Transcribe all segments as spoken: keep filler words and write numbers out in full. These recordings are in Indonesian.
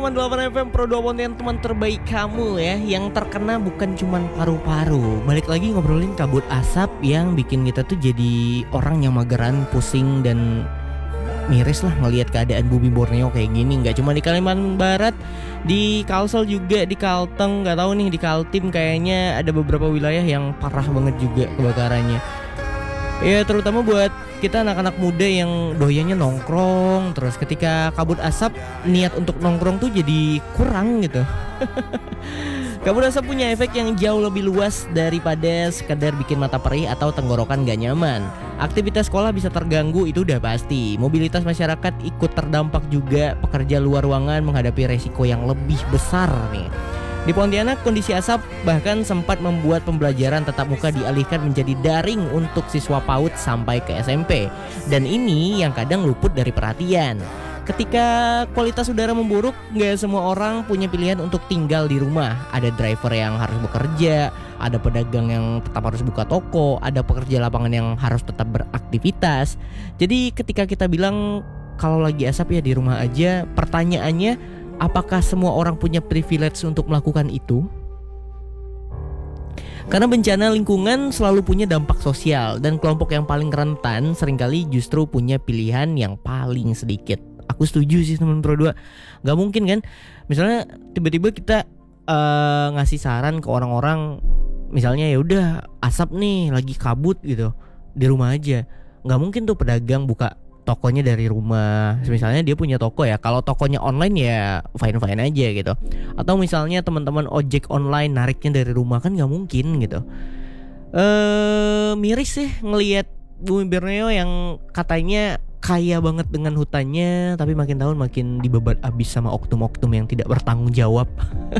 seratus delapan F M Pro dua konten teman terbaik kamu ya. Yang terkena bukan cuman paru-paru. Balik lagi ngobrolin kabut asap yang bikin kita tuh jadi orang yang mageran, pusing dan miris lah ngelihat keadaan bumi Borneo kayak gini. Nggak cuma di Kalimantan Barat, di Kalsel juga, di Kalteng, nggak tahu nih di Kaltim kayaknya ada beberapa wilayah yang parah banget juga kebakarannya. Ya terutama buat kita anak-anak muda yang doyannya nongkrong, terus ketika kabut asap niat untuk nongkrong tuh jadi kurang gitu. Kabut asap punya efek yang jauh lebih luas daripada sekedar bikin mata perih atau tenggorokan gak nyaman. Aktivitas sekolah bisa terganggu, itu udah pasti. Mobilitas masyarakat ikut terdampak juga. Pekerja luar ruangan menghadapi resiko yang lebih besar nih. Di Pontianak, kondisi asap bahkan sempat membuat pembelajaran tatap muka dialihkan menjadi daring untuk siswa PAUD sampai ke S M P. Dan ini yang kadang luput dari perhatian. Ketika kualitas udara memburuk, gak semua orang punya pilihan untuk tinggal di rumah. Ada driver yang harus bekerja, ada pedagang yang tetap harus buka toko, ada pekerja lapangan yang harus tetap beraktivitas. Jadi ketika kita bilang kalau lagi asap ya di rumah aja, pertanyaannya, apakah semua orang punya privilege untuk melakukan itu? Karena bencana lingkungan selalu punya dampak sosial, dan kelompok yang paling rentan seringkali justru punya pilihan yang paling sedikit. Aku setuju sih teman Pro dua. Gak mungkin kan misalnya tiba-tiba kita uh, ngasih saran ke orang-orang, misalnya ya udah asap nih lagi kabut gitu, di rumah aja. Gak mungkin tuh pedagang buka tokonya dari rumah. Misalnya dia punya toko ya, kalau tokonya online ya fine-fine aja gitu. Atau misalnya teman-teman ojek online nariknya dari rumah, kan nggak mungkin gitu. Eh miris sih ngelihat bumi Borneo yang katanya kaya banget dengan hutannya, tapi makin tahun makin dibabat habis sama oknum-oknum yang tidak bertanggung jawab.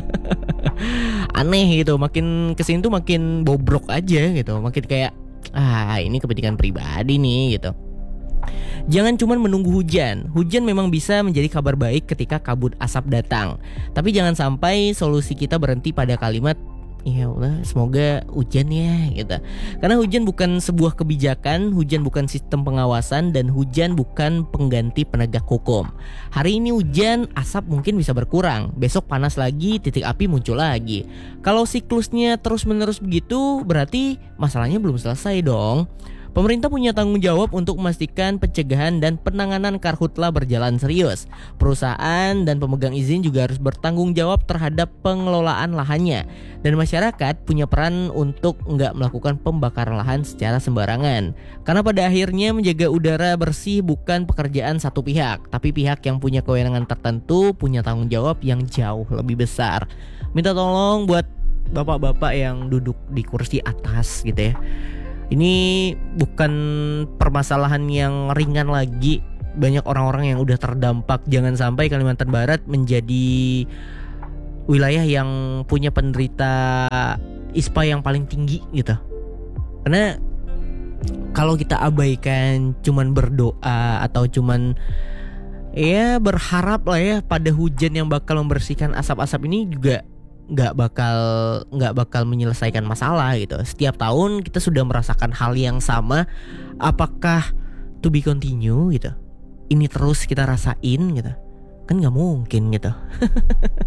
Aneh gitu, makin kesini tuh makin bobrok aja gitu, makin kayak ah ini kepentingan pribadi nih gitu. Jangan cuma menunggu hujan. Hujan memang bisa menjadi kabar baik ketika kabut asap datang. Tapi jangan sampai solusi kita berhenti pada kalimat ya Allah semoga hujan ya gitu. Karena hujan bukan sebuah kebijakan, hujan bukan sistem pengawasan, dan hujan bukan pengganti penegak hukum. Hari ini hujan, asap mungkin bisa berkurang. Besok panas lagi, titik api muncul lagi. Kalau siklusnya terus-menerus begitu, berarti masalahnya belum selesai dong. Pemerintah punya tanggung jawab untuk memastikan pencegahan dan penanganan karhutla berjalan serius. Perusahaan dan pemegang izin juga harus bertanggung jawab terhadap pengelolaan lahannya. Dan masyarakat punya peran untuk nggak melakukan pembakaran lahan secara sembarangan. Karena pada akhirnya menjaga udara bersih bukan pekerjaan satu pihak, tapi pihak yang punya kewenangan tertentu punya tanggung jawab yang jauh lebih besar. Minta tolong buat bapak-bapak yang duduk di kursi atas gitu ya. Ini bukan permasalahan yang ringan lagi. Banyak orang-orang yang udah terdampak. Jangan sampai Kalimantan Barat menjadi wilayah yang punya penderita I S P A yang paling tinggi gitu. Karena kalau kita abaikan, cuman berdoa atau cuman ya berharap lah ya pada hujan yang bakal membersihkan asap-asap ini, juga nggak bakal nggak bakal menyelesaikan masalah gitu. Setiap tahun kita sudah merasakan hal yang sama. Apakah to be continue gitu? Ini terus kita rasain gitu? Kan nggak mungkin gitu.